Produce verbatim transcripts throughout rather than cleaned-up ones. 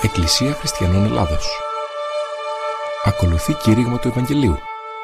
Εκκλησία Χριστιανών Ελλάδος. Ακολουθεί κήρυγμα του Ευαγγελίου.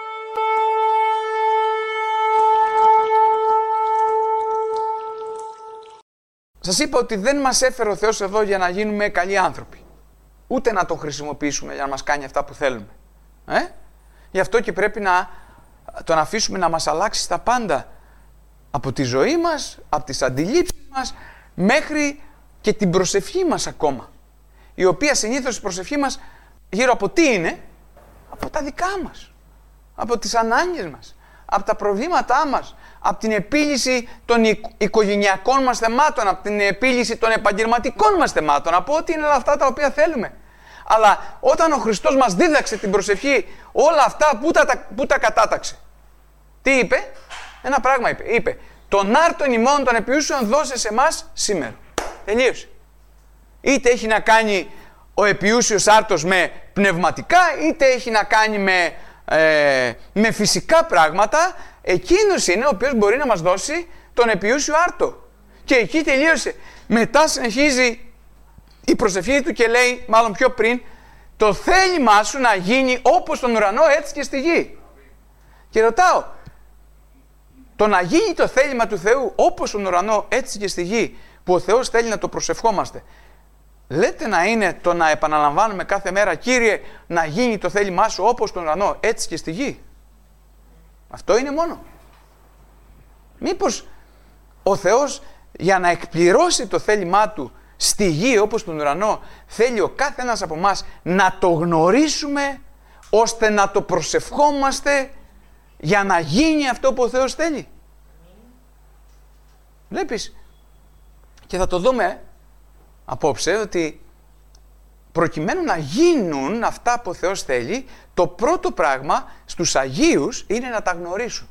Σας είπα ότι δεν μας έφερε ο Θεός εδώ για να γίνουμε καλοί άνθρωποι. Ούτε να τον χρησιμοποιήσουμε για να μας κάνει αυτά που θέλουμε. Ε? Γι' αυτό και πρέπει να τον αφήσουμε να μας αλλάξει στα πάντα. Από τη ζωή μας, από τις αντιλήψεις μας, μέχρι και την προσευχή μας ακόμα. Η οποία συνήθως η προσευχή μας γύρω από τι είναι? Από τα δικά μας. Από τις ανάγκες μας. Από τα προβλήματά μας. Από την επίλυση των οικογενειακών μας θεμάτων. Από την επίλυση των επαγγελματικών μας θεμάτων. Από ό,τι είναι αυτά τα οποία θέλουμε. Αλλά όταν ο Χριστός μας δίδαξε την προσευχή, όλα αυτά που τα, που τα κατάταξε. Τι είπε? Ένα πράγμα είπε. Είπε, τον άρτον ημών των επιούσεων δώσε σε εμάς σήμερα. Τελείωσε. Είτε έχει να κάνει ο επιούσιος άρτος με πνευματικά, είτε έχει να κάνει με, ε, με φυσικά πράγματα, εκείνος είναι ο οποίος μπορεί να μας δώσει τον επιούσιο άρτο. Και εκεί τελείωσε. Μετά συνεχίζει η προσευχή του και λέει, μάλλον πιο πριν, το θέλημά σου να γίνει όπως στον ουρανό έτσι και στη γη. Και ρωτάω, το να γίνει το θέλημα του Θεού όπως στον ουρανό έτσι και στη γη, που ο Θεός θέλει να το προσευχόμαστε, λέτε να είναι το να επαναλαμβάνουμε κάθε μέρα, Κύριε, να γίνει το θέλημά σου όπως στον ουρανό έτσι και στη γη? Αυτό είναι μόνο? Μήπως ο Θεός για να εκπληρώσει το θέλημά του στη γη όπως στον ουρανό, θέλει ο κάθε ένας από εμάς να το γνωρίσουμε ώστε να το προσευχόμαστε για να γίνει αυτό που ο Θεός θέλει? Βλέπεις, και θα το δούμε απόψε, ότι προκειμένου να γίνουν αυτά που ο Θεός θέλει, το πρώτο πράγμα στους Αγίους είναι να τα γνωρίσουν.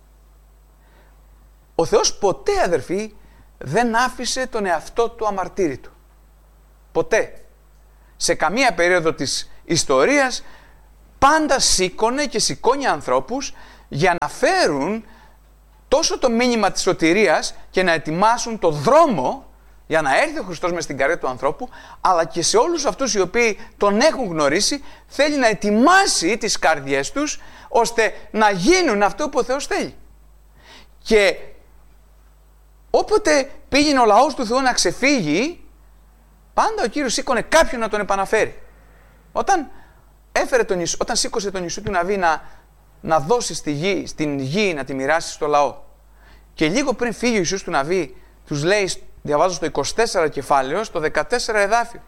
Ο Θεός ποτέ, αδερφοί, δεν άφησε τον εαυτό του αμαρτύρητο. Ποτέ. Σε καμία περίοδο της ιστορίας πάντα σήκωνε και σηκώνει ανθρώπους για να φέρουν τόσο το μήνυμα της σωτηρίας και να ετοιμάσουν το δρόμο για να έρθει ο Χριστός μες στην καρδιά του ανθρώπου, αλλά και σε όλους αυτούς οι οποίοι τον έχουν γνωρίσει, θέλει να ετοιμάσει τις καρδιές τους ώστε να γίνουν αυτό που ο Θεός θέλει. Και όποτε πήγαινε ο λαός του Θεού να ξεφύγει, πάντα ο Κύριος σήκωνε κάποιον να τον επαναφέρει. Όταν, έφερε τον Ιησού, όταν σήκωσε τον Ιησού του Ναβί να, να δώσει στη γη, στην γη να τη μοιράσει στο λαό, και λίγο πριν φύγει ο Ιησούς του Ναβί, τους λέει, διαβάζω στο είκοσι τέσσερα κεφάλαιο, στο δεκατέσσερα εδάφιο.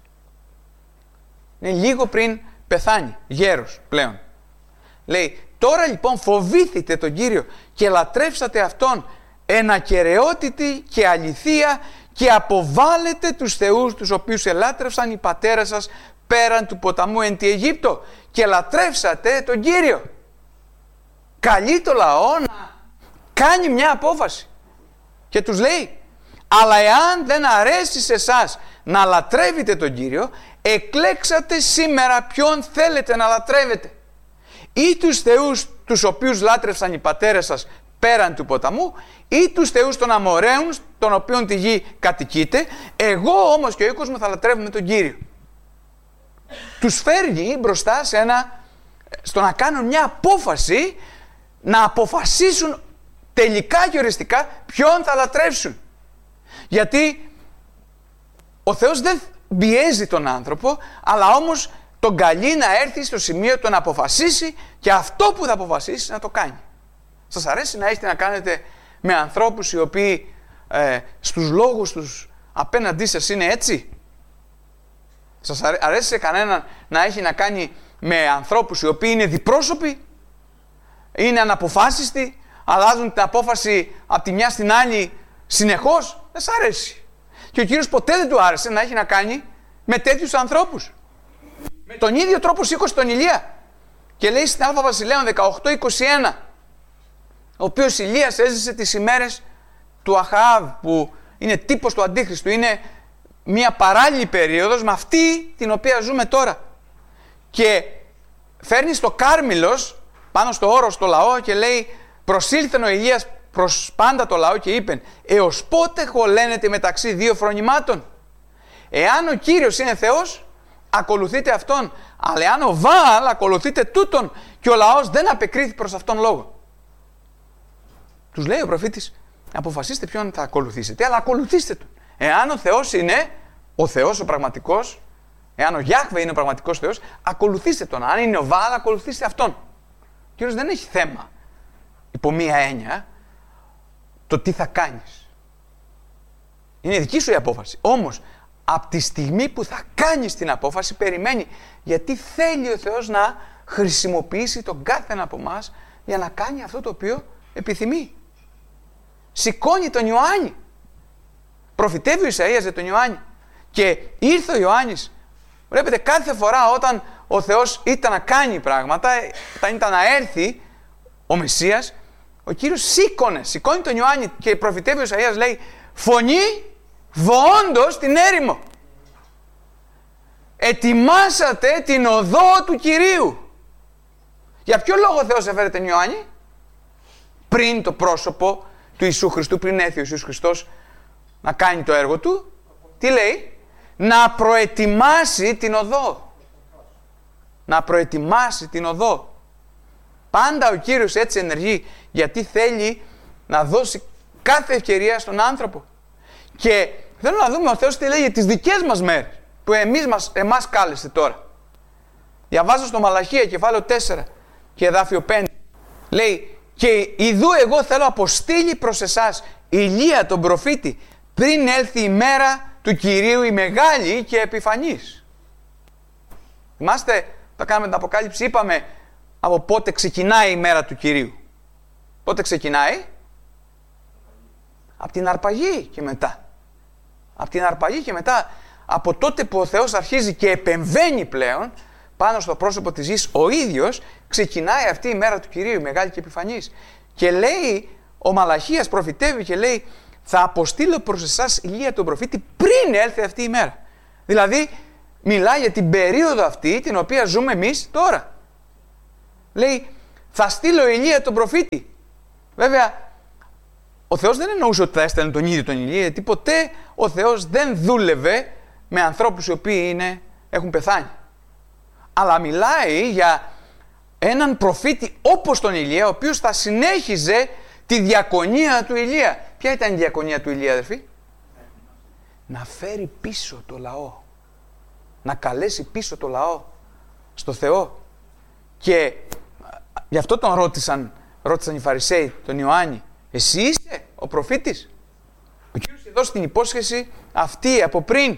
Είναι λίγο πριν πεθάνει, γέρος πλέον. Λέει, τώρα λοιπόν φοβήθητε τον Κύριο και λατρεύσατε Αυτόν εν ακεραιότητη και αληθεία και αποβάλλετε τους θεούς τους οποίους ελάτρευσαν οι πατέρες σας πέραν του ποταμού εν τη Αιγύπτο, και λατρεύσατε τον Κύριο. Καλεί το λαό να κάνει μια απόφαση και τους λέει, αλλά εάν δεν αρέσει σε εσάς να λατρεύετε τον Κύριο, εκλέξατε σήμερα ποιον θέλετε να λατρεύετε. Ή τους θεούς τους οποίους λάτρευσαν οι πατέρες σας πέραν του ποταμού, ή τους θεούς των Αμοραίων, των οποίων τη γη κατοικείτε. Εγώ όμως και ο οίκος μου θα λατρεύουμε τον Κύριο. Τους φέρνει μπροστά σε ένα, στο να κάνουν μια απόφαση, να αποφασίσουν τελικά και οριστικά ποιον θα λατρεύσουν. Γιατί ο Θεός δεν πιέζει τον άνθρωπο, αλλά όμως τον καλεί να έρθει στο σημείο του να αποφασίσει, και αυτό που θα αποφασίσει να το κάνει. Σας αρέσει να έχετε να κάνετε με ανθρώπους οι οποίοι ε, στους λόγους τους απέναντί σας είναι έτσι? Σας αρέσει σε κανέναν να έχει να κάνει με ανθρώπους οι οποίοι είναι διπρόσωποι, είναι αναποφάσιστοι, αλλάζουν την απόφαση από τη μια στην άλλη συνεχώς? Δεν σας αρέσει. Και ο Κύριος ποτέ δεν του άρεσε να έχει να κάνει με τέτοιους ανθρώπους. Με τον ίδιο τρόπο σήκωσε τον Ηλία και λέει στην Α Βασιλέων δεκαοκτώ είκοσι ένα, ο οποίος Ηλίας έζησε τις ημέρες του Αχαάβ, που είναι τύπος του Αντίχριστου, είναι μια παράλληλη περίοδος με αυτή την οποία ζούμε τώρα. Και φέρνει στο Κάρμιλος, πάνω στο όρος, το λαό, και λέει, προσήλθεν ο Ηλίας προς πάντα το λαό και είπεν, έως πότε χωλένετε μεταξύ δύο φρονημάτων? Εάν ο Κύριος είναι Θεός, ακολουθείτε Αυτόν. Αλλά εάν ο Βαάλ, ακολουθείτε τούτον. Και ο λαός δεν απεκρίθη προς αυτόν λόγο. Τους λέει ο προφήτης, αποφασίστε ποιον θα ακολουθήσετε, αλλά ακολουθήστε τον. Εάν ο Θεός είναι ο Θεός ο πραγματικός, εάν ο Γιάχβε είναι ο πραγματικός Θεός, ακολουθήστε τον. Αν είναι ο Βαάλ, ακολουθήστε Αυτόν. Ο Κύριος δεν έχει θέμα, υπό μία έννοια, το τι θα κάνεις. Είναι δική σου η απόφαση. Όμως, από τη στιγμή που θα κάνεις την απόφαση, περιμένει, γιατί θέλει ο Θεός να χρησιμοποιήσει τον κάθε ένα από εμάς για να κάνει αυτό το οποίο επιθυμεί. Σηκώνει τον Ιωάννη. Προφητεύει ο Ισαΐας για τον Ιωάννη. Και ήρθε ο Ιωάννης. Βλέπετε, κάθε φορά όταν ο Θεός ήταν να κάνει πράγματα, όταν ήταν να έρθει ο Μεσσίας, ο Κύριος σήκωνε, σηκώνει τον Ιωάννη και προφητεύει ο Ισαΐας, λέει, φωνή βοόντος την έρημο. Ετοιμάσατε την οδό του Κυρίου. Για ποιο λόγο ο Θεός έφερε τον Ιωάννη? Πριν το πρόσωπο του Ιησού Χριστού, πριν έρθει ο Ιησούς Χριστός να κάνει το έργο του, τι λέει? Να προετοιμάσει την οδό. Να προετοιμάσει την οδό. Πάντα ο Κύριος έτσι ενεργεί, γιατί θέλει να δώσει κάθε ευκαιρία στον άνθρωπο. Και θέλω να δούμε ο Θεός τι λέει για τις δικές μας μέρες, που εμείς μας, εμάς κάλεσε τώρα. Διαβάζω στο Μαλαχία κεφάλαιο τέσσερα και εδάφιο πέντε. Λέει, και ιδού εγώ θέλω αποστείλει προς εσάς Ηλία τον προφήτη, πριν έλθει η μέρα του Κυρίου η μεγάλη και επιφανής. Θυμάστε, το κάναμε την Αποκάλυψη, είπαμε από πότε ξεκινάει η μέρα του Κυρίου. Πότε ξεκινάει? Από την αρπαγή και μετά. Από την αρπαγή και μετά, από τότε που ο Θεός αρχίζει και επεμβαίνει πλέον πάνω στο πρόσωπο της γης, ο ίδιος ξεκινάει αυτή η μέρα του Κυρίου, η μεγάλη και επιφανής. Και λέει, ο Μαλαχίας προφητεύει και λέει, θα αποστείλω προς εσάς Ηλία τον προφήτη πριν έλθει αυτή η μέρα. Δηλαδή, μιλάει για την περίοδο αυτή την οποία ζούμε εμείς τώρα. Λέει, θα στείλω Ηλία τον προφήτη. Βέβαια, ο Θεός δεν εννοούσε ότι θα έστελνε τον ίδιο τον Ηλία, γιατί ποτέ ο Θεός δεν δούλευε με ανθρώπους οι οποίοι είναι, έχουν πεθάνει. Αλλά μιλάει για έναν προφήτη όπως τον Ηλία, ο οποίος θα συνέχιζε τη διακονία του Ηλία. Ποια ήταν η διακονία του Ηλία, αδερφοί? Να φέρει πίσω το λαό. Να καλέσει πίσω το λαό στο Θεό. Και γι' αυτό τον ρώτησαν, ρώτησαν οι Φαρισαίοι τον Ιωάννη, εσύ είσαι ο προφήτης? Ο Κύριος είχε δώσει την υπόσχεση αυτή από πριν.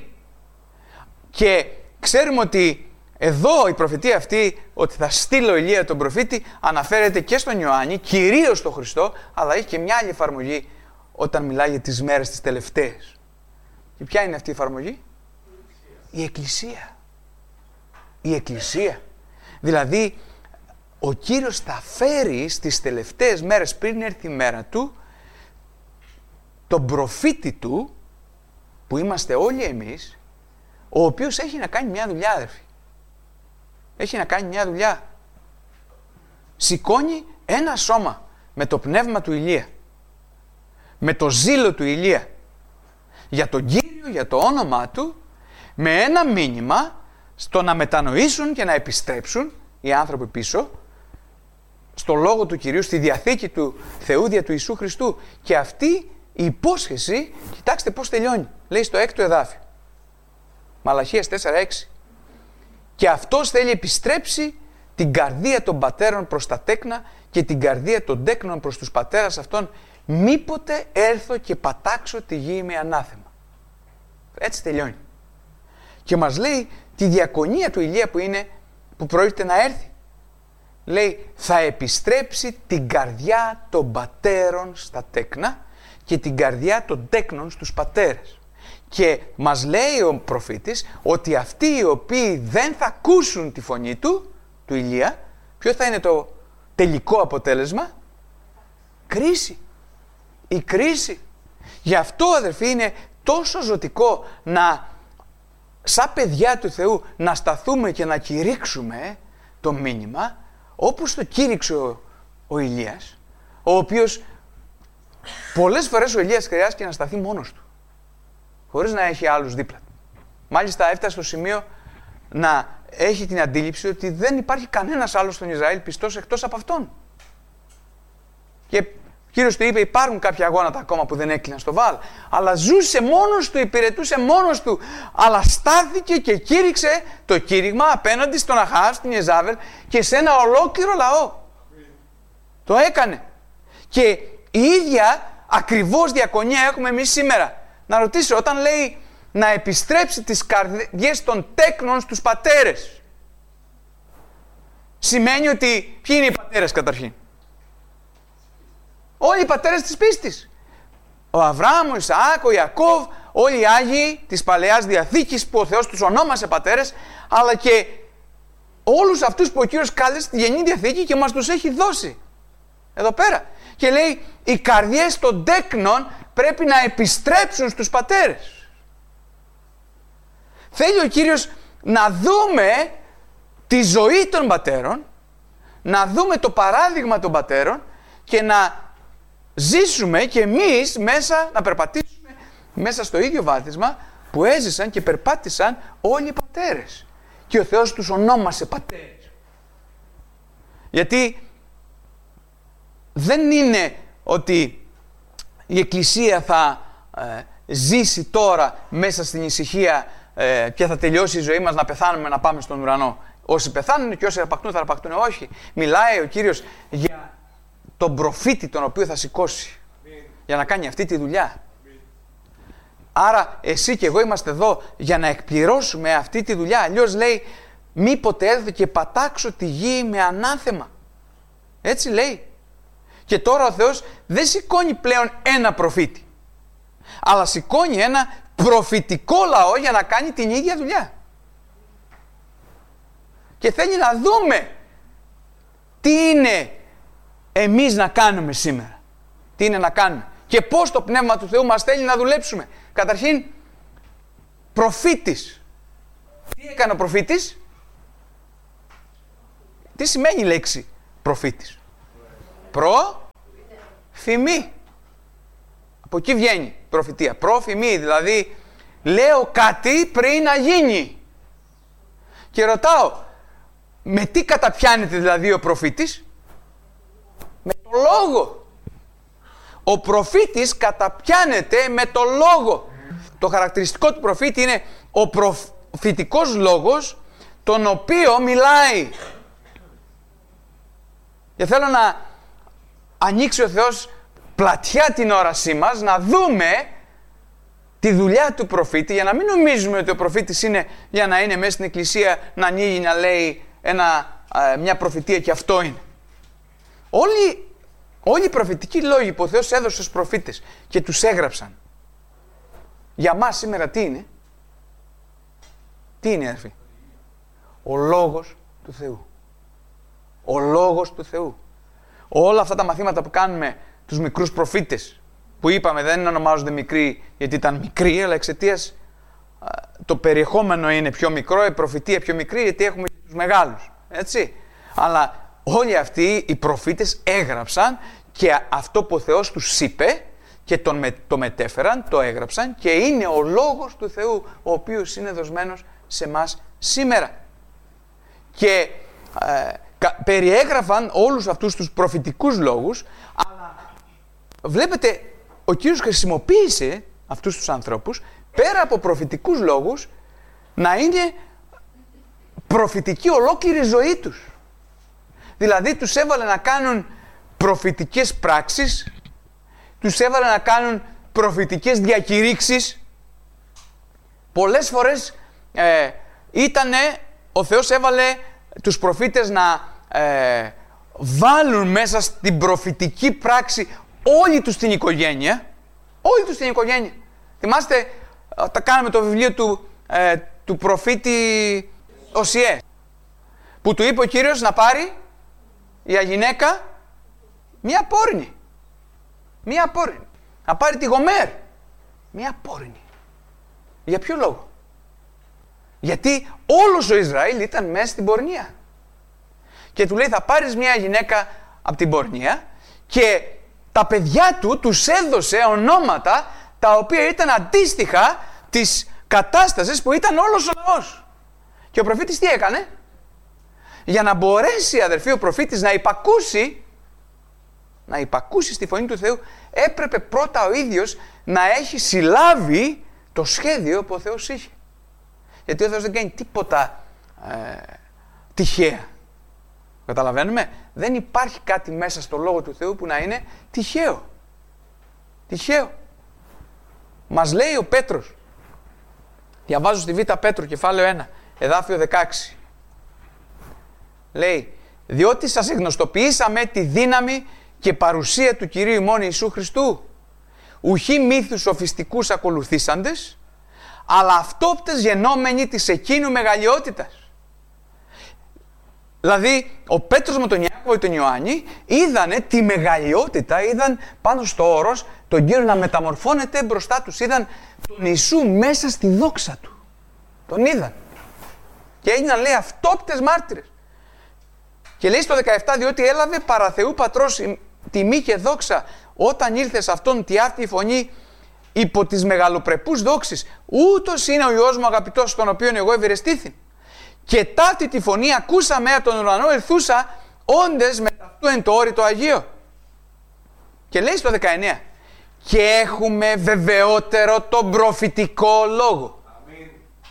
Και ξέρουμε ότι εδώ η προφητεία αυτή, ότι θα στείλω Ηλία τον προφήτη, αναφέρεται και στον Ιωάννη, κυρίως στον Χριστό, αλλά έχει και μια άλλη εφαρμογή όταν μιλάει για τις μέρες τις τελευταίες. Και ποια είναι αυτή η εφαρμογή? Η Εκκλησία. Η Εκκλησία. Δηλαδή, ο Κύριος θα φέρει στις τελευταίες μέρες πριν έρθει η μέρα Του, τον προφήτη Του, που είμαστε όλοι εμείς, ο οποίος έχει να κάνει μια δουλειά, αδερφοί. Έχει να κάνει μια δουλειά. Σηκώνει ένα σώμα με το πνεύμα του Ηλία, με το ζήλο του Ηλία, για τον Κύριο, για το όνομά Του, με ένα μήνυμα στο να μετανοήσουν και να επιστρέψουν οι άνθρωποι πίσω στο Λόγο του Κυρίου, στη Διαθήκη του Θεού δια του Ιησού Χριστού. Και αυτή η υπόσχεση, κοιτάξτε πώς τελειώνει. Λέει στο έκτο εδάφιο, Μαλαχίας τέσσερα έξι. Και αυτός θέλει επιστρέψει την καρδία των πατέρων προς τα τέκνα και την καρδία των τέκνων προς τους πατέρας αυτών, μήποτε έρθω και πατάξω τη γη με ανάθεμα. Έτσι τελειώνει. Και μας λέει τη διακονία του Ηλία που είναι, που πρόκειται να έρθει. Λέει, θα επιστρέψει την καρδιά των πατέρων στα τέκνα και την καρδιά των τέκνων στους πατέρες. Και μας λέει ο προφήτης ότι αυτοί οι οποίοι δεν θα ακούσουν τη φωνή του, του Ηλία, ποιο θα είναι το τελικό αποτέλεσμα? Κρίση. Η κρίση. Γι' αυτό, αδερφοί, είναι τόσο ζωτικό να, σαν παιδιά του Θεού, να σταθούμε και να κηρύξουμε το μήνυμα, όπως το κήρυξε ο, ο Ηλίας, ο οποίος πολλές φορές ο Ηλίας χρειάστηκε να σταθεί μόνος του, χωρίς να έχει άλλους δίπλα του. Μάλιστα έφτασε στο σημείο να έχει την αντίληψη ότι δεν υπάρχει κανένας άλλος στον Ισραήλ πιστός εκτός από αυτόν. Και ο Κύριος του είπε: υπάρχουν κάποια γόνατα ακόμα που δεν έκλειναν στο Βαάλ, αλλά ζούσε μόνος του, υπηρετούσε μόνος του, αλλά στάθηκε και κήρυξε το κήρυγμα απέναντι στον Αχάζ, στην Ιεζάβελ και σε ένα ολόκληρο λαό. Το έκανε. Και η ίδια ακριβώς διακονία έχουμε εμείς σήμερα. Να ρωτήσω, όταν λέει να επιστρέψει τις καρδιές των τέκνων στους πατέρες, σημαίνει ότι ποιοι είναι οι πατέρες καταρχήν? Όλοι οι πατέρες της πίστης. Ο Αβραάμ, ο Ισαάκ, ο Ιακώβ, όλοι οι Άγιοι της Παλαιάς Διαθήκης που ο Θεός τους ονόμασε πατέρες, αλλά και όλους αυτούς που ο Κύριος κάλεσε στη Γενή Διαθήκη και μας τους έχει δώσει. Εδώ πέρα. Και λέει, οι καρδιές των τέκνων πρέπει να επιστρέψουν στους πατέρες. Θέλει ο Κύριος να δούμε τη ζωή των πατέρων, να δούμε το παράδειγμα των πατέρων και να ζήσουμε και εμείς μέσα, να περπατήσουμε μέσα στο ίδιο βάθισμα που έζησαν και περπάτησαν όλοι οι πατέρες. Και ο Θεός τους ονόμασε πατέρες. Γιατί δεν είναι ότι η Εκκλησία θα ε, ζήσει τώρα μέσα στην ησυχία ε, και θα τελειώσει η ζωή μας να πεθάνουμε να πάμε στον ουρανό. Όσοι πεθάνουν και όσοι αρπακτούν θα αρπακτούν. Όχι. Μιλάει ο Κύριος για τον προφήτη τον οποίο θα σηκώσει για να κάνει αυτή τη δουλειά. Άρα εσύ και εγώ είμαστε εδώ για να εκπληρώσουμε αυτή τη δουλειά. Αλλιώς λέει, μήποτε έρθω και πατάξω τη γη με ανάθεμα. Έτσι λέει. Και τώρα ο Θεός δεν σηκώνει πλέον ένα προφήτη, αλλά σηκώνει ένα προφητικό λαό για να κάνει την ίδια δουλειά. Και θέλει να δούμε τι είναι εμείς να κάνουμε σήμερα. Τι είναι να κάνουμε. Και πώς το Πνεύμα του Θεού μας θέλει να δουλέψουμε. Καταρχήν, προφήτης. Τι έκανε ο προφήτης? Τι σημαίνει η λέξη προφήτης? Προφημή. Από εκεί βγαίνει προφητεία. Προφημή, δηλαδή λέω κάτι πριν να γίνει. Και ρωτάω, με τι καταπιάνεται δηλαδή ο προφήτης? Με το λόγο. Ο προφήτης καταπιάνεται με το λόγο. Το χαρακτηριστικό του προφήτη είναι ο προφητικός λόγος, τον οποίο μιλάει. Και θέλω να ανοίξει ο Θεός πλατιά την όρασή μας, να δούμε τη δουλειά του προφήτη, για να μην νομίζουμε ότι ο προφήτης είναι για να είναι μέσα στην εκκλησία, να ανοίγει, να λέει ένα, μια προφητεία και αυτό είναι. Όλοι, όλοι οι προφητικοί λόγοι που ο Θεός έδωσε στους προφήτες και τους έγραψαν, για μας σήμερα τι είναι? Τι είναι, αδερφοί? Ο λόγος του Θεού. Ο λόγος του Θεού. Όλα αυτά τα μαθήματα που κάνουμε τους μικρούς προφήτες, που είπαμε δεν ονομάζονται μικροί γιατί ήταν μικροί, αλλά εξαιτίας το περιεχόμενο είναι πιο μικρό, η προφητεία πιο μικρή γιατί έχουμε και τους μεγάλους. Έτσι. Αλλά όλοι αυτοί οι προφήτες έγραψαν και αυτό που ο Θεός τους είπε και τον με, το μετέφεραν, το έγραψαν και είναι ο λόγος του Θεού ο οποίος είναι δοσμένος σε μας σήμερα. Και ε, περιέγραφαν όλους αυτούς τους προφητικούς λόγους, αλλά βλέπετε ο Κύριος χρησιμοποίησε αυτούς τους ανθρώπους πέρα από προφητικούς λόγους να είναι προφητική ολόκληρη ζωή τους. Δηλαδή τους έβαλε να κάνουν προφητικές πράξεις, τους έβαλε να κάνουν προφητικές διακηρύξεις. Πολλές φορές ε, ήτανε, ο Θεός έβαλε τους προφήτες να ε, βάλουν μέσα στην προφητική πράξη όλη τους την οικογένεια. Όλη τους την οικογένεια. Θυμάστε, τα κάναμε το βιβλίο του, ε, του προφήτη Οσιέ, που του είπε ο Κύριος να πάρει η γυναίκα μία πόρνη. Μία πόρνη. Να πάρει τη Γομέρ. Μία πόρνη. Για ποιο λόγο? Γιατί όλος ο Ισραήλ ήταν μέσα στην πορνεία. Και του λέει θα πάρεις μια γυναίκα από την πορνεία και τα παιδιά του τους έδωσε ονόματα τα οποία ήταν αντίστοιχα της κατάστασης που ήταν όλος ο λαός. Και ο προφήτης τι έκανε? Για να μπορέσει, αδερφοί, ο προφήτης να υπακούσει, να υπακούσει στη φωνή του Θεού, έπρεπε πρώτα ο ίδιος να έχει συλλάβει το σχέδιο που ο Θεός είχε. Γιατί ο Θεός δεν κάνει τίποτα ε, τυχαία. Καταλαβαίνουμε? Δεν υπάρχει κάτι μέσα στο Λόγο του Θεού που να είναι τυχαίο. Τυχαίο. Μας λέει ο Πέτρος, διαβάζω στη Β' Πέτρου, κεφάλαιο ένα, εδάφιο δεκαέξι. Λέει, διότι σας γνωστοποιήσαμε τη δύναμη και παρουσία του Κυρίου ημών Ιησού Χριστού, ουχή μύθους σοφιστικούς ακολουθήσαντες, αλλά αυτόπτες γενόμενοι της εκείνου μεγαλειότητας. Δηλαδή, ο Πέτρος με τον Ιάκωβο και τον Ιωάννη είδανε τη μεγαλειότητα, είδαν πάνω στο όρος τον Κύριο να μεταμορφώνεται μπροστά τους, είδαν τον Ιησού μέσα στη δόξα του. Τον είδαν. Και έγιναν, λέει, αυτόπτες μάρτυρες. Και λέει στο δεκαεπτά, διότι έλαβε παρά Θεού Πατρός τιμή και δόξα όταν ήρθε σε αυτόν τη αυτή η φωνή υπό τις μεγαλοπρεπούς δόξεις. Ούτως είναι ο Υιός μου αγαπητός, στον οποίον εγώ ευηρεστήθην. Και ταύτη τη φωνή ακούσαμε από τον ουρανό ελθούσα, όντες με ταυτού εν το όρητο Αγίο. Και λέει στο δεκαεννέα, και έχουμε βεβαιότερο τον προφητικό λόγο. Αμήν.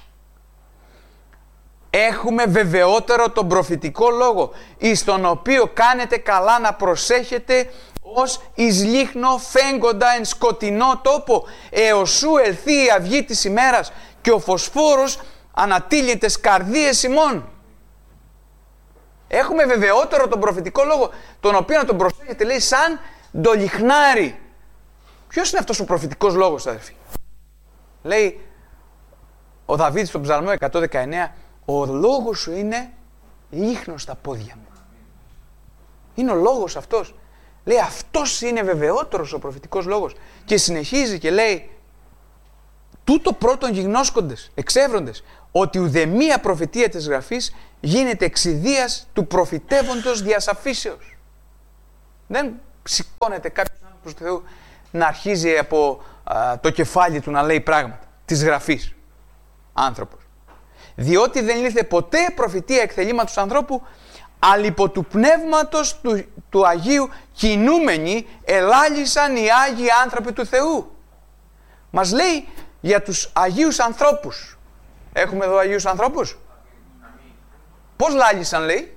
Έχουμε βεβαιότερο τον προφητικό λόγο, εις τον οποίο κάνετε καλά να προσέχετε ως εις λίχνο φέγγοντα εν σκοτεινό τόπο, έως σου ελθεί η αυγή της ημέρας και ο φωσφόρος ανατύλιτες καρδίες ημών. Έχουμε βεβαιότερο τον προφητικό λόγο, τον οποίο να τον προσέχετε, λέει, σαν το λιχνάρι. Ποιος είναι αυτός ο προφητικός λόγος, αδερφοί? Λέει ο Δαβίδ στον Ψαλμό εκατόν δεκαεννέα, ο λόγος σου είναι λίχνος στα πόδια μου. Είναι ο λόγος αυτός. Λέει, αυτός είναι βεβαιότερος ο προφητικός λόγος. Και συνεχίζει και λέει, τούτο πρώτον γιγνώσκοντες, εξεύροντες, ότι ουδεμία προφητεία της Γραφής γίνεται εξιδίας του προφητεύοντος διασαφήσεως. Δεν σηκώνεται κάποιος άνθρωπος του Θεού να αρχίζει από α, το κεφάλι του να λέει πράγματα της Γραφής. Άνθρωπος. Διότι δεν ήλθε ποτέ προφητεία εκθελήματος ανθρώπου, αλλά υπό του πνεύματος του, του Αγίου κινούμενοι ελάλησαν οι Άγιοι άνθρωποι του Θεού. Μας λέει για τους Αγίους ανθρώπους. Έχουμε εδώ Αγίους ανθρώπους? Πώς λάλησαν, λέει?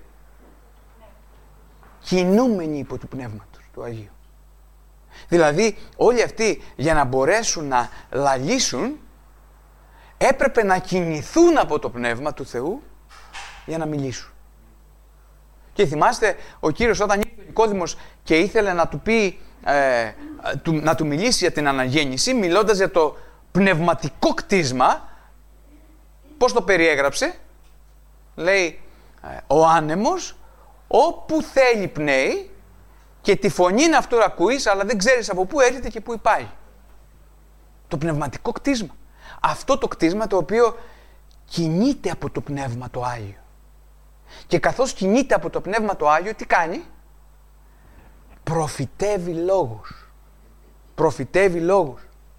Κινούμενοι υπό του πνεύματος του Αγίου. Δηλαδή όλοι αυτοί για να μπορέσουν να λαλήσουν έπρεπε να κινηθούν από το πνεύμα του Θεού για να μιλήσουν. Και θυμάστε ο Κύριος όταν ήρθε ο Νικόδημος και ήθελε να του πει ε, του, να του μιλήσει για την αναγέννηση, μιλώντας για το πνευματικό κτίσμα, πώς το περιέγραψε? Λέει ε, ο άνεμος όπου θέλει πνέει και τη φωνή να αυτού ακούεις, αλλά δεν ξέρεις από πού έρχεται και πού πάει. Το πνευματικό κτίσμα. Αυτό το κτίσμα το οποίο κινείται από το Πνεύμα το Άγιο. Και καθώς κινείται από το Πνεύμα το Άγιο, τι κάνει? Προφητεύει λόγους. Προφητεύει λόγους.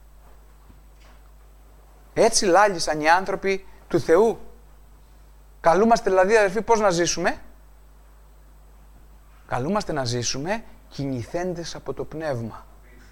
Έτσι λάλησαν οι άνθρωποι του Θεού. Καλούμαστε δηλαδή, αδερφοί, πώς να ζήσουμε? Καλούμαστε να ζήσουμε κινηθέντες από το Πνεύμα.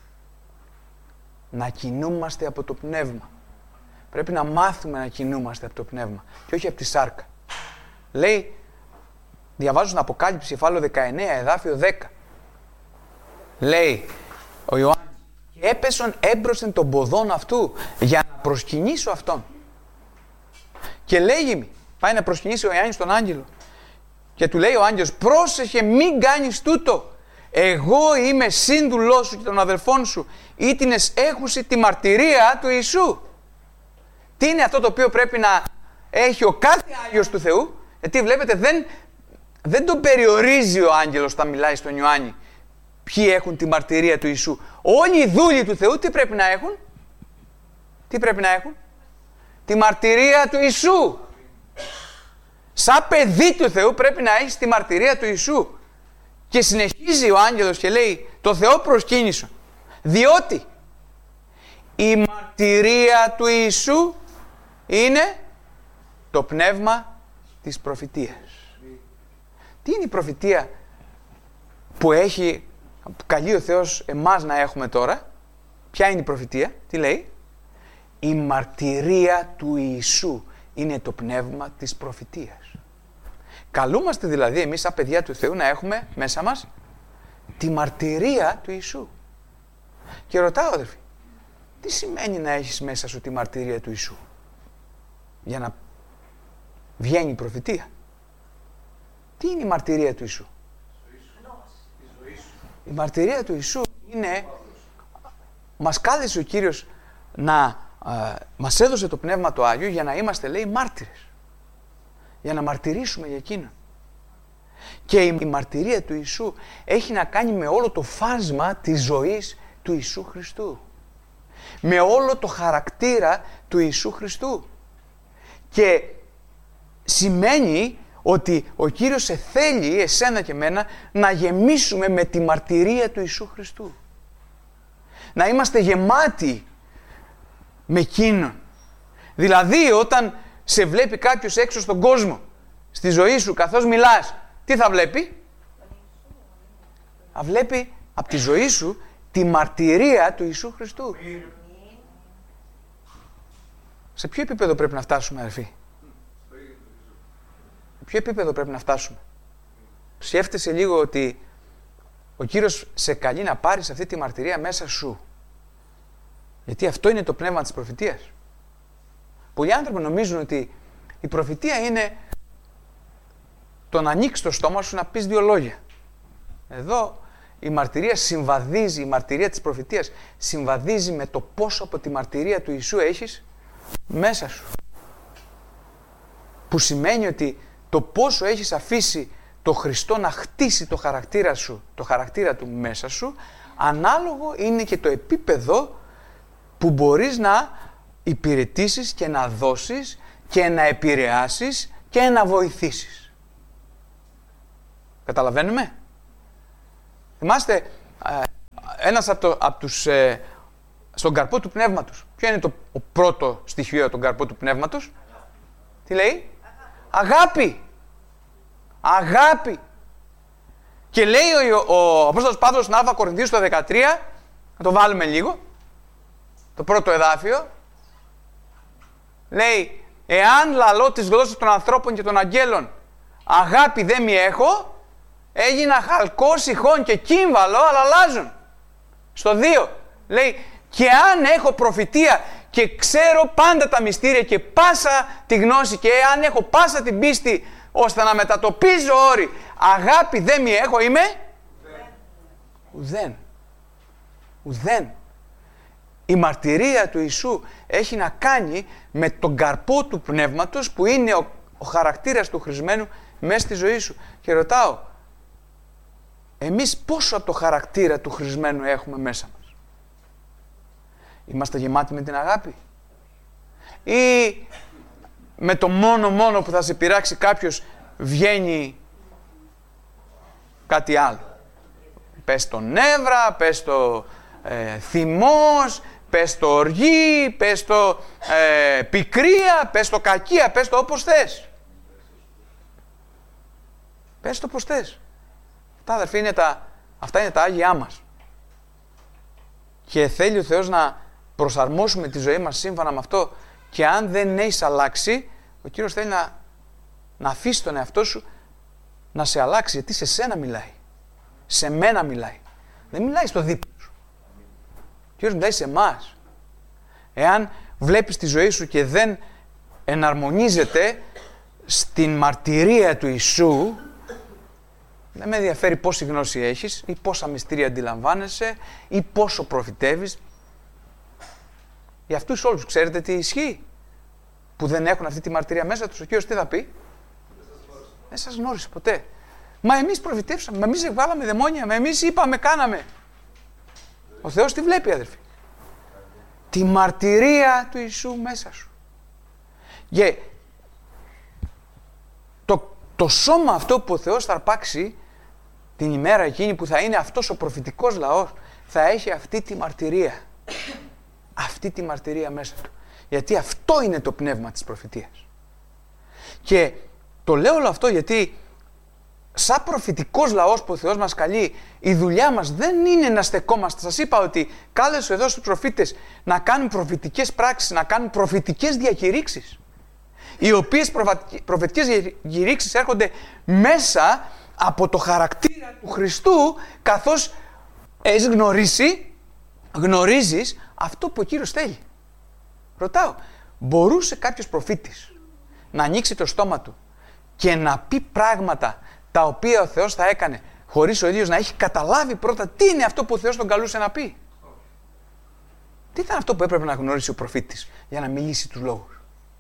Να κινούμαστε από το Πνεύμα. Πρέπει να μάθουμε να κινούμαστε από το Πνεύμα και όχι από τη σάρκα. Λέει, διαβάζω στην Αποκάλυψη, κεφάλαιο δεκαεννέα, εδάφιο δέκα. Λέει ο Ιωάννης, και έπεσον έμπροσθεν των ποδών αυτού για να προσκυνήσω αυτόν. Και λέγει, πάει να προσκυνήσει ο Ιωάννης τον άγγελο. Και του λέει ο άγγελος, πρόσεχε μην κάνεις τούτο. Εγώ είμαι σύντουλός σου και των αδελφών σου, ήτινες έχουσι τη μαρτυρία του Ιησού. Τι είναι αυτό το οποίο πρέπει να έχει ο κάθε Άγιος του Θεού? Γιατί βλέπετε δεν, δεν τον περιορίζει ο άγγελος όταν μιλάει στον Ιωάννη ποιοι έχουν τη μαρτυρία του Ιησού. Όλοι οι δούλοι του Θεού τι πρέπει να έχουν? Τι πρέπει να έχουν? Τη μαρτυρία του Ιησού. Σαν παιδί του Θεού πρέπει να έχεις τη μαρτυρία του Ιησού. Και συνεχίζει ο άγγελος και λέει, το Θεό προσκύνησον, διότι η μαρτυρία του Ιησού είναι το πνεύμα της προφητείας. Τι είναι η προφητεία που έχει, που καλεί ο Θεός εμάς να έχουμε τώρα? Ποια είναι η προφητεία? Τι λέει? Η μαρτυρία του Ιησού είναι το πνεύμα της προφητείας. Καλούμαστε δηλαδή εμείς σαν παιδιά του Θεού να έχουμε μέσα μας τη μαρτυρία του Ιησού. Και ρωτάω, αδελφοί, τι σημαίνει να έχεις μέσα σου τη μαρτυρία του Ιησού? Για να βγαίνει η προφητεία. Τι είναι η μαρτυρία του Ιησού? Η μαρτυρία του Ιησού είναι, μας κάλεσε ο Κύριος να α, μας έδωσε το Πνεύμα το Άγιο για να είμαστε, λέει, μάρτυρες. Για να μαρτυρήσουμε για Εκείνον. Και η μαρτυρία του Ιησού έχει να κάνει με όλο το φάσμα της ζωής του Ιησού Χριστού. Με όλο το χαρακτήρα του Ιησού Χριστού. Και σημαίνει ότι ο Κύριος σε θέλει, εσένα και εμένα, να γεμίσουμε με τη μαρτυρία του Ιησού Χριστού. Να είμαστε γεμάτοι με Εκείνον. Δηλαδή όταν σε βλέπει κάποιος έξω στον κόσμο, στη ζωή σου, καθώς μιλάς, τι θα βλέπει? Θα βλέπει από τη ζωή σου τη μαρτυρία του Ιησού Χριστού. Σε ποιο επίπεδο πρέπει να φτάσουμε, αδελφοί? Σε ποιο επίπεδο πρέπει να φτάσουμε? Σκέφτεσαι λίγο ότι ο Κύριος σε καλεί να πάρεις αυτή τη μαρτυρία μέσα σου. Γιατί αυτό είναι το πνεύμα της προφητείας. Πολλοί άνθρωποι νομίζουν ότι η προφητεία είναι το να ανοίξεις το στόμα σου να πεις δύο λόγια. Εδώ η μαρτυρία συμβαδίζει, η μαρτυρία της προφητείας συμβαδίζει με το πόσο από τη μαρτυρία του Ιησού έχεις μέσα σου. Που σημαίνει ότι το πόσο έχεις αφήσει το Χριστό να χτίσει το χαρακτήρα σου, το χαρακτήρα του μέσα σου, ανάλογο είναι και το επίπεδο που μπορείς να υπηρετήσεις και να δώσεις και να επηρεάσεις και να βοηθήσεις. Καταλαβαίνουμε? Θυμάστε, ένας από, το, από τους, ε, στον καρπό του πνεύματος. Ποιο είναι το ο πρώτο στοιχείο των καρπό του πνεύματος? Τι λέει? Αγάπη. Αγάπη. Και λέει ο, ο Απόστολος Παύλος στην Α Κορινθίους το δεκατρία, να το βάλουμε λίγο, το πρώτο εδάφιο, λέει, εάν λαλώ τις γλώσσες των ανθρώπων και των αγγέλων, αγάπη δεν μη έχω, έγινα χαλκός, ηχόν και κύμβαλο, αλλά αλλάζουν. Στο δύο, λέει, και αν έχω προφητεία και ξέρω πάντα τα μυστήρια και πάσα τη γνώση και αν έχω πάσα την πίστη ώστε να μετατοπίζω όρη, αγάπη δεν μη έχω, είμαι ουδέν. Ουδέν. Η μαρτυρία του Ιησού έχει να κάνει με τον καρπό του πνεύματος που είναι ο, ο χαρακτήρας του χρησμένου μέσα στη ζωή σου. Και ρωτάω, εμείς πόσο από το χαρακτήρα του χρησμένου έχουμε μέσα μας? Είμαστε γεμάτοι με την αγάπη? Ή με το μόνο μόνο που θα σε πειράξει κάποιος βγαίνει κάτι άλλο? Πες το νεύρα, πες το ε, θυμός, πες το οργή, πες το ε, πικρία, πες το κακία, πες το όπως θες. Πες το όπως θες. Αυτά, αδερφοί, είναι τα, αυτά είναι τα Άγια μας. Και θέλει ο Θεός να προσαρμόσουμε τη ζωή μας σύμφωνα με αυτό. Και αν δεν έχεις αλλάξει, ο Κύριος θέλει να, να αφήσει τον εαυτό σου να σε αλλάξει, γιατί σε σένα μιλάει. Σε μένα μιλάει. Δεν μιλάει στο δίπλα σου. Ο Κύριος μιλάει σε εμάς. Εάν βλέπεις τη ζωή σου και δεν εναρμονίζεται στην μαρτυρία του Ιησού, δεν με ενδιαφέρει πόση γνώση έχεις ή πόσα μυστήρια αντιλαμβάνεσαι ή πόσο προφητεύεις. Για αυτούς όλους ξέρετε τι ισχύει? Που δεν έχουν αυτή τη μαρτυρία μέσα τους, ο Κύριος τι θα πει? Δεν σας γνώρισε ποτέ. Μα εμείς προφητεύσαμε, μα εμείς εκβάλαμε δαιμόνια, μα εμείς είπαμε, κάναμε. Ο Θεός τι βλέπει, αδελφοί? Τη μαρτυρία του Ιησού μέσα σου. Και το, το σώμα αυτό που ο Θεός θα αρπάξει την ημέρα εκείνη που θα είναι αυτός ο προφητικός λαός, θα έχει αυτή τη μαρτυρία. Αυτή τη μαρτυρία μέσα του. Γιατί αυτό είναι το πνεύμα της προφητείας. Και το λέω όλο αυτό γιατί σαν προφητικός λαός που ο Θεός μας καλεί, η δουλειά μας δεν είναι να στεκόμαστε. Σας είπα ότι κάλεσε εδώ στους προφήτες να κάνουν προφητικές πράξεις, να κάνουν προφητικές διακηρύξεις. Οι οποίες προφητικές διακηρύξεις έρχονται μέσα από το χαρακτήρα του Χριστού, καθώς έχεις γνωρίσει, γνωρίζεις αυτό που ο Κύριος θέλει. Ρωτάω, μπορούσε κάποιος προφήτης να ανοίξει το στόμα του και να πει πράγματα τα οποία ο Θεός θα έκανε χωρίς ο ίδιος να έχει καταλάβει πρώτα τι είναι αυτό που ο Θεός τον καλούσε να πει? Τι ήταν αυτό που έπρεπε να γνωρίσει ο προφήτης για να μιλήσει τους λόγους?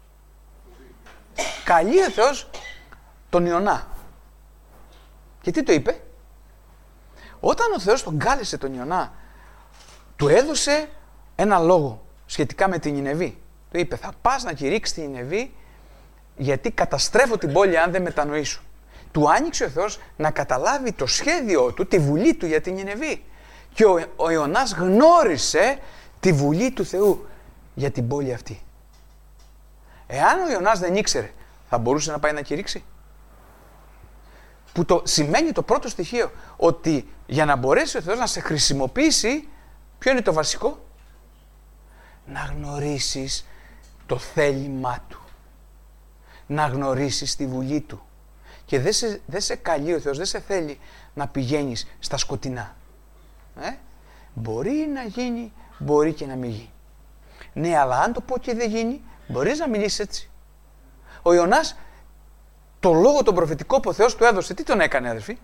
Καλεί ο Θεός τον Ιωνά. Και τι το είπε? Όταν ο Θεός τον κάλεσε τον Ιωνά, του έδωσε ένα λόγο σχετικά με την Νινεβή. Του είπε, θα πας να κηρύξεις την Νινεβή, γιατί καταστρέφω την πόλη αν δεν μετανοήσω. Του άνοιξε ο Θεός να καταλάβει το σχέδιό του, τη βουλή του για την Νινεβή. Και ο, ο Ιωνάς γνώρισε τη βουλή του Θεού για την πόλη αυτή. Εάν ο Ιωνάς δεν ήξερε, θα μπορούσε να πάει να κηρύξει? Που το σημαίνει το πρώτο στοιχείο, ότι για να μπορέσει ο Θεός να σε χρησιμοποιήσει, ποιο είναι το βασικό? Να γνωρίσεις το θέλημά Του. Να γνωρίσεις τη βουλή Του. Και δεν σε, δεν σε καλεί ο Θεός, δεν σε θέλει να πηγαίνεις στα σκοτεινά. Ε? Μπορεί να γίνει, μπορεί και να μην γίνει. Ναι, αλλά αν το πω και δεν γίνει, μπορείς να μιλήσεις έτσι. Ο Ιωνάς, το λόγο τον προφητικό που ο Θεός του έδωσε, τι τον έκανε, αδερφοί?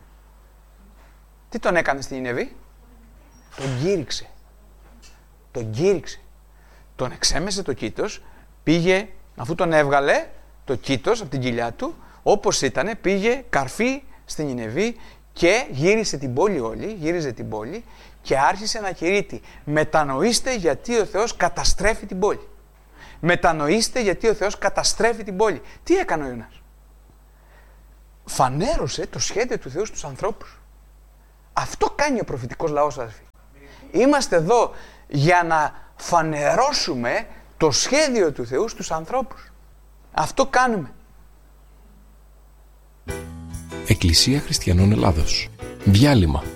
Τι τον έκανε στην Νινεβή? Τον κήρυξε. Τον κήρυξε. Τον εξέμεσε το κήτος, πήγε, αφού τον έβγαλε το κήτος από την κοιλιά του, όπως ήτανε, πήγε καρφί στην Νινεβή και γύρισε την πόλη όλη, γύριζε την πόλη και άρχισε να κηρύττει. Μετανοήστε γιατί ο Θεός καταστρέφει την πόλη. Μετανοήστε γιατί ο Θεός καταστρέφει την πόλη. Τι έκανε ο Ιωνάς? Φανέρωσε το σχέδιο του Θεού στους ανθρώπους. Αυτό κάνει ο προφητικός λαός, αδελφοί. Είμαστε εδώ για να φανερώσουμε το σχέδιο του Θεού στους ανθρώπους. Αυτό κάνουμε. Εκκλησία Χριστιανών Ελλάδος. Διάλειμμα.